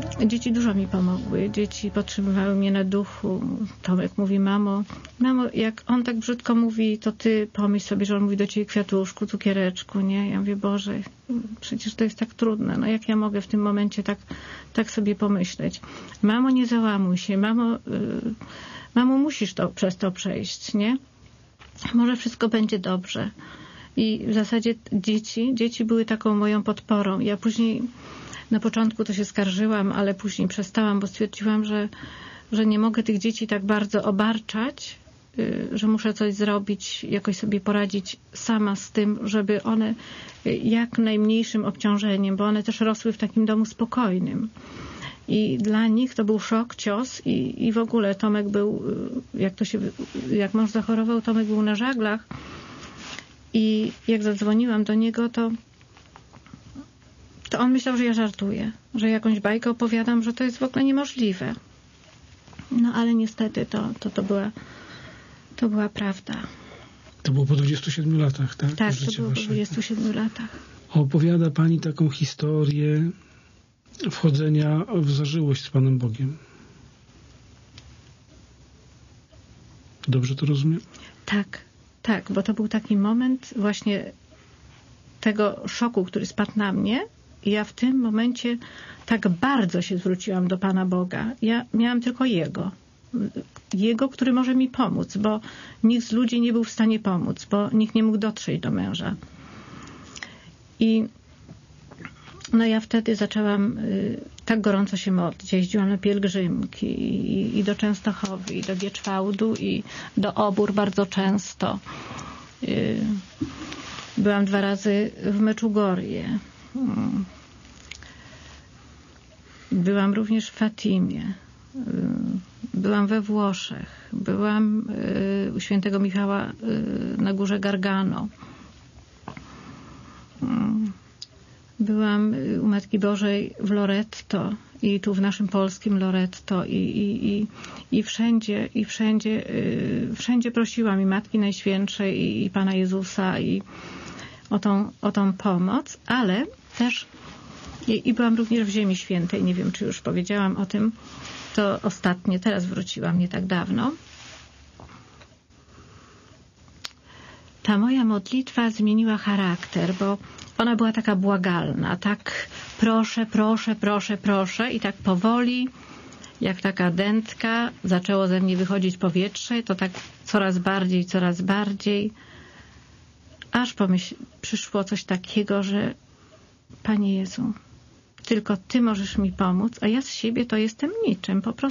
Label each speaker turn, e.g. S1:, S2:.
S1: Dzieci dużo mi pomogły. Dzieci podtrzymywały mnie na duchu. Tomek mówi: mamo, jak on tak brzydko mówi, to ty pomyśl sobie, że on mówi do ciebie kwiatuszku, cukiereczku, nie? Ja mówię: Boże, przecież to jest tak trudne. No jak ja mogę w tym momencie tak sobie pomyśleć? Mamo, nie załamuj się. Mamo, musisz przez to przejść, nie? Może wszystko będzie dobrze. I w zasadzie dzieci były taką moją podporą. Ja później, na początku to się skarżyłam, ale później przestałam, bo stwierdziłam, że nie mogę tych dzieci tak bardzo obarczać, że muszę coś zrobić, jakoś sobie poradzić sama z tym, żeby one jak najmniejszym obciążeniem, bo one też rosły w takim domu spokojnym. I dla nich to był szok, cios i w ogóle Tomek był, jak mąż zachorował, Tomek był na żaglach i jak zadzwoniłam do niego, to on myślał, że ja żartuję, że jakąś bajkę opowiadam, że to jest w ogóle niemożliwe. No ale niestety to była prawda.
S2: To było po 27 latach, tak?
S1: Tak, to było po 27 latach.
S2: Opowiada pani taką historię wchodzenia w zażyłość z Panem Bogiem. Dobrze to rozumiem? Tak, bo to był taki moment właśnie tego szoku, który spadł na mnie i ja w tym momencie tak bardzo się zwróciłam do Pana Boga. Ja miałam tylko Jego, który może mi pomóc, bo nikt z ludzi nie był w stanie pomóc, bo nikt nie mógł dotrzeć do męża. I no ja wtedy zaczęłam tak gorąco się modlić. Jeździłam na pielgrzymki i do Częstochowy, i do Gieczwałdu, i do Obór bardzo często. Byłam 2 razy w Meczugorje. Byłam również w Fatimie. Byłam we Włoszech. Byłam u świętego Michała na górze Gargano. Byłam u Matki Bożej w Loretto i tu w naszym polskim Loretto i wszędzie prosiłam i Matki Najświętszej i Pana Jezusa o tą pomoc, ale też i byłam również w Ziemi Świętej. Nie wiem, czy już powiedziałam o tym. To ostatnie, teraz wróciłam nie tak dawno. Ta moja modlitwa zmieniła charakter, bo ona była taka błagalna, tak proszę i tak powoli, jak taka dętka, zaczęło ze mnie wychodzić powietrze, to tak coraz bardziej, aż przyszło coś takiego, że Panie Jezu, tylko Ty możesz mi pomóc, a ja z siebie to jestem niczym, po prostu